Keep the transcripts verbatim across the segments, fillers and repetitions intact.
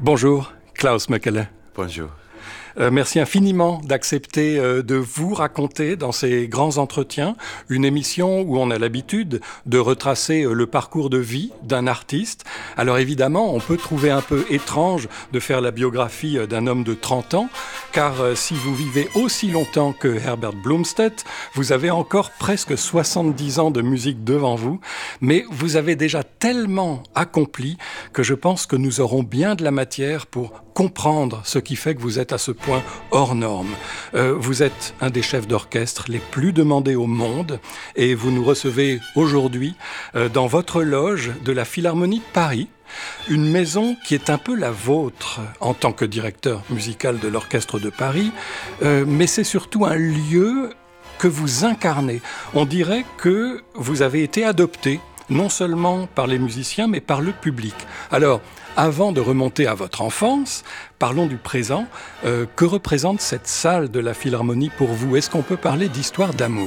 Bonjour, Klaus Mekele. Bonjour. Euh, merci infiniment d'accepter euh, de vous raconter dans ces grands entretiens une émission où on a l'habitude de retracer euh, le parcours de vie d'un artiste. Alors évidemment, on peut trouver un peu étrange de faire la biographie euh, d'un homme de trente ans, car euh, si vous vivez aussi longtemps que Herbert Blomstedt, vous avez encore presque soixante-dix ans de musique devant vous, mais vous avez déjà tellement accompli que je pense que nous aurons bien de la matière pour comprendre ce qui fait que vous êtes à ce point hors norme. Euh, vous êtes un des chefs d'orchestre les plus demandés au monde et vous nous recevez aujourd'hui euh, dans votre loge de la Philharmonie de Paris, une maison qui est un peu la vôtre en tant que directeur musical de l'Orchestre de Paris, euh, mais c'est surtout un lieu que vous incarnez. On dirait que vous avez été adopté, non seulement par les musiciens, mais par le public. Alors, avant de remonter à votre enfance, parlons du présent. Euh, que représente cette salle de la Philharmonie pour vous? Est-ce qu'on peut parler d'histoire d'amour?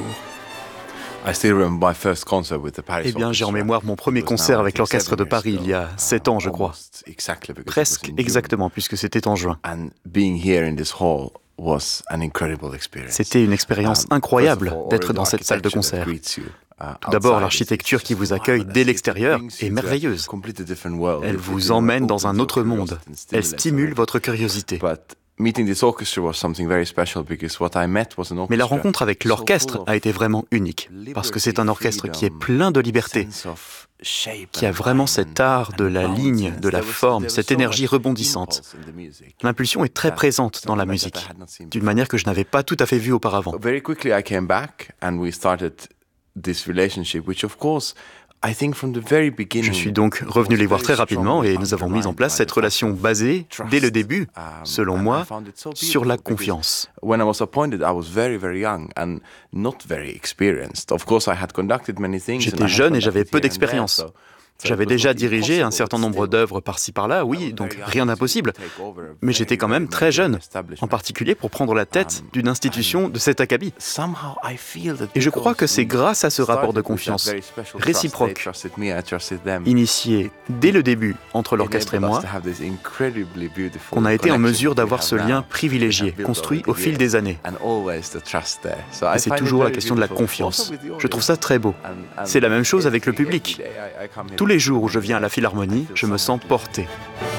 Eh bien, j'ai en mémoire mon premier concert avec l'Orchestre de Paris il y a sept ans, je crois. Presque exactement, puisque c'était en juin. C'était une expérience incroyable d'être dans cette salle de concert. Tout d'abord, l'architecture qui vous accueille dès l'extérieur est merveilleuse. Elle vous emmène dans un autre monde. Elle stimule votre curiosité. Mais la rencontre avec l'orchestre a été vraiment unique, parce que c'est un orchestre qui est plein de liberté, qui a vraiment cet art de la ligne, de la forme, cette énergie rebondissante. L'impulsion est très présente dans la musique, d'une manière que je n'avais pas tout à fait vue auparavant. Je suis donc revenu les voir très rapidement et nous avons mis en place cette relation basée, dès le début, selon moi, sur la confiance. J'étais jeune et j'avais peu d'expérience. J'avais déjà dirigé un certain nombre d'œuvres par-ci par-là, oui, donc rien d'impossible. Mais j'étais quand même très jeune, en particulier pour prendre la tête d'une institution de cet acabit. Et je crois que c'est grâce à ce rapport de confiance réciproque, initié dès le début entre l'orchestre et moi, qu'on a été en mesure d'avoir ce lien privilégié, construit au fil des années. Et c'est toujours la question de la confiance. Je trouve ça très beau. C'est la même chose avec le public. Tous les jours où je viens à la Philharmonie, je me sens porté.